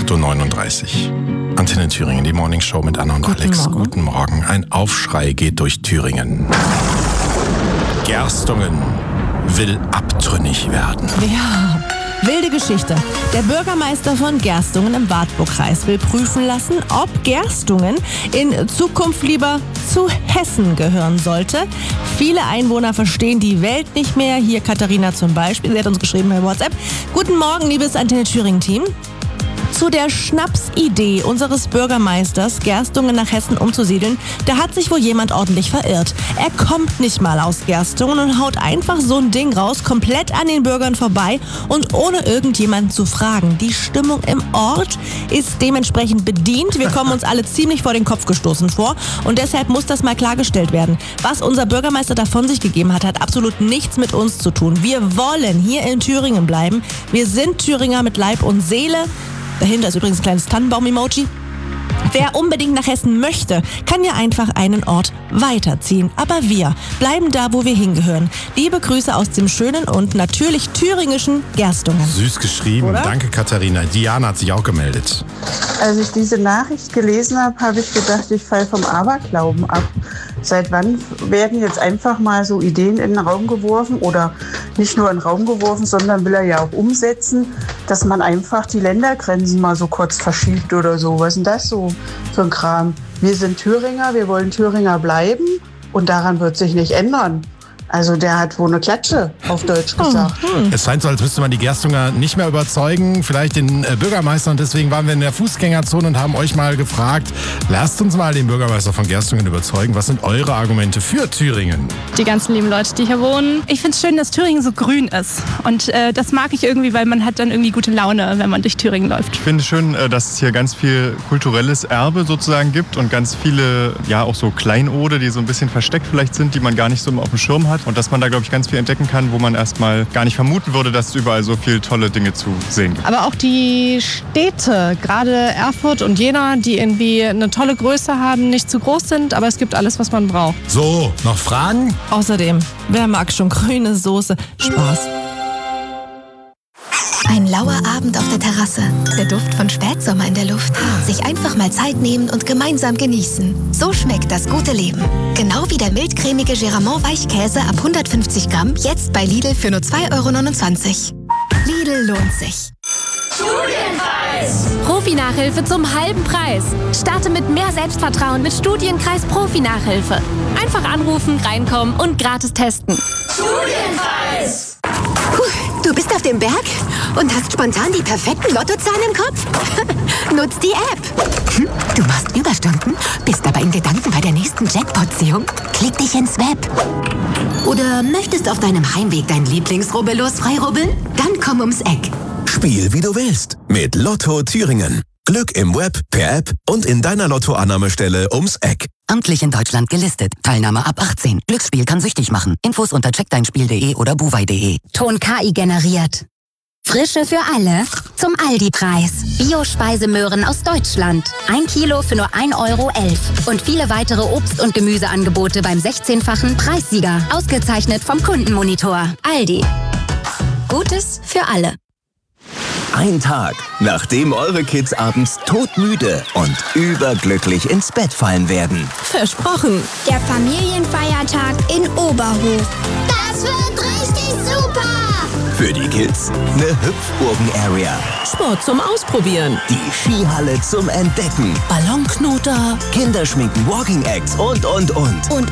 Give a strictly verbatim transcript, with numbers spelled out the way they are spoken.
acht Uhr neununddreißig. Antenne Thüringen, die Morning Show mit Anna und Guten Alex. Morgen. Guten Morgen. Ein Aufschrei geht durch Thüringen. Gerstungen will abtrünnig werden. Ja, wilde Geschichte. Der Bürgermeister von Gerstungen im Wartburgkreis will prüfen lassen, ob Gerstungen in Zukunft lieber zu Hessen gehören sollte. Viele Einwohner verstehen die Welt nicht mehr. Hier Katharina zum Beispiel. Sie hat uns geschrieben bei WhatsApp. Guten Morgen, liebes Antenne Thüringen-Team. Zu der Schnapsidee unseres Bürgermeisters, Gerstungen nach Hessen umzusiedeln, da hat sich wohl jemand ordentlich verirrt. Er kommt nicht mal aus Gerstungen und haut einfach so ein Ding raus, komplett an den Bürgern vorbei und ohne irgendjemanden zu fragen. Die Stimmung im Ort ist dementsprechend bedient. Wir kommen uns alle ziemlich vor den Kopf gestoßen vor und deshalb muss das mal klargestellt werden. Was unser Bürgermeister da von sich gegeben hat, hat absolut nichts mit uns zu tun. Wir wollen hier in Thüringen bleiben. Wir sind Thüringer mit Leib und Seele. Dahinter ist übrigens ein kleines Tannenbaum-Emoji. Wer unbedingt nach Hessen möchte, kann ja einfach einen Ort weiterziehen. Aber wir bleiben da, wo wir hingehören. Liebe Grüße aus dem schönen und natürlich thüringischen Gerstungen. Süß geschrieben. Oder? Danke, Katharina. Diana hat sich auch gemeldet. Als ich diese Nachricht gelesen habe, habe ich gedacht, ich falle vom Aberglauben ab. Seit wann werden jetzt einfach mal so Ideen in den Raum geworfen oder nicht nur in den Raum geworfen, sondern will er ja auch umsetzen, dass man einfach die Ländergrenzen mal so kurz verschiebt oder so. Was ist denn das so für ein Kram? Wir sind Thüringer, wir wollen Thüringer bleiben und daran wird sich nicht ändern. Also der hat wohl eine Klatsche, auf Deutsch gesagt. Hm. Es scheint so, als müsste man die Gerstunger nicht mehr überzeugen, vielleicht den äh, Bürgermeister. Und deswegen waren wir in der Fußgängerzone und haben euch mal gefragt, lasst uns mal den Bürgermeister von Gerstungen überzeugen. Was sind eure Argumente für Thüringen? Die ganzen lieben Leute, die hier wohnen. Ich finde es schön, dass Thüringen so grün ist. Und äh, das mag ich irgendwie, weil man hat dann irgendwie gute Laune, wenn man durch Thüringen läuft. Ich finde es schön, äh, dass es hier ganz viel kulturelles Erbe sozusagen gibt und ganz viele, ja auch so Kleinode, die so ein bisschen versteckt vielleicht sind, die man gar nicht so auf dem Schirm hat. Und dass man da, glaube ich, ganz viel entdecken kann, wo man erstmal gar nicht vermuten würde, dass es überall so viele tolle Dinge zu sehen gibt. Aber auch die Städte, gerade Erfurt und Jena, die irgendwie eine tolle Größe haben, nicht zu groß sind, aber es gibt alles, was man braucht. So, noch Fragen? Außerdem, wer mag schon grüne Soße? Spaß. Ein lauer Abend auf der Terrasse, der Duft von Spätsommer in der Luft. Sich einfach mal Zeit nehmen und gemeinsam genießen. So schmeckt das gute Leben. Genau wie der mildcremige Geramont Weichkäse ab hundertfünfzig Gramm, jetzt bei Lidl für nur zwei Euro neunundzwanzig. Lidl lohnt sich. Studienkreis! Profi-Nachhilfe zum halben Preis. Starte mit mehr Selbstvertrauen mit Studienkreis Profi-Nachhilfe. Einfach anrufen, reinkommen und gratis testen. Studienkreis! Puh, du bist auf dem Berg und hast spontan die perfekten Lottozahlen im Kopf? Nutz die App. Hm, du machst Überstunden, bist aber in Gedanken bei der nächsten Jackpot-Ziehung. Klick dich ins Web. Oder möchtest auf deinem Heimweg dein Lieblingsrubbellos freirubbeln? Dann komm ums Eck. Spiel wie du willst mit Lotto Thüringen. Glück im Web, per App und in deiner Lottoannahmestelle ums Eck. Amtlich in Deutschland gelistet. Teilnahme ab achtzehn. Glücksspiel kann süchtig machen. Infos unter check dein spiel punkt de oder buwei punkt de. Ton K I generiert. Frische für alle zum Aldi-Preis. Bio-Speisemöhren aus Deutschland. Ein Kilo für nur ein Euro elf. Und viele weitere Obst- und Gemüseangebote beim sechzehnfachen Preissieger. Ausgezeichnet vom Kundenmonitor. Aldi. Gutes für alle. Ein Tag, nachdem eure Kids abends todmüde und überglücklich ins Bett fallen werden. Versprochen. Der Familienfeiertag in Oberhof. Das wird richtig super! Für die Kids eine Hüpfburgen-Area. Sport zum Ausprobieren. Die Skihalle zum Entdecken. Ballonknoter. Kinderschminken, Walking Acts und, und, und. Und